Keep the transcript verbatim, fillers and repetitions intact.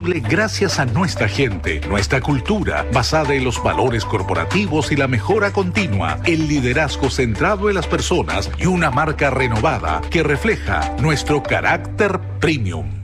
posible gracias a nuestra gente, nuestra cultura, basada en los valores corporativos y la mejora continua, el liderazgo centrado en las personas y una marca renovada que refleja nuestro carácter premium.